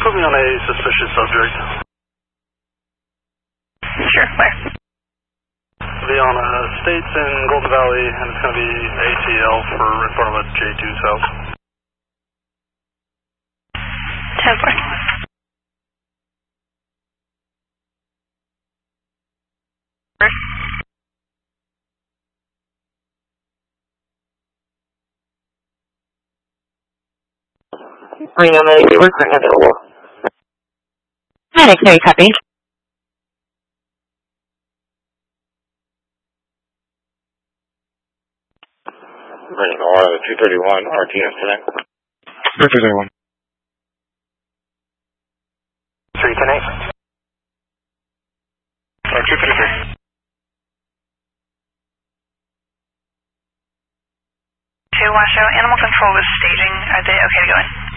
put me on a suspicious subject. Sure, where? Be on States in Golden Valley, and it's going to be ATL for in front of a J2's house. 10-4. Bring on the recruiting available. Medic, very copy. Bring on 231 RT incident. 331. 310-8. 233. 2 Washoe, animal control was staging. Are they okay to go in?